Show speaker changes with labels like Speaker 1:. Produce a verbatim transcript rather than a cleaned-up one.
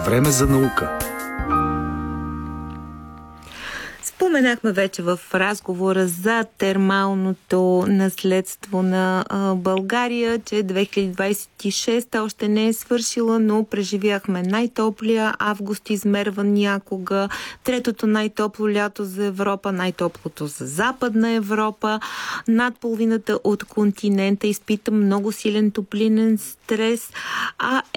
Speaker 1: Време за наука.
Speaker 2: Споменахме вече в разговора за термалното наследство на а, България, че две хиляди двадесет и шеста още не е свършила, но преживяхме най-топлия август, измерван някога, третото най-топло лято за Европа, най-топлото за Западна Европа. Над половината от континента изпита много силен топлинен стрес, а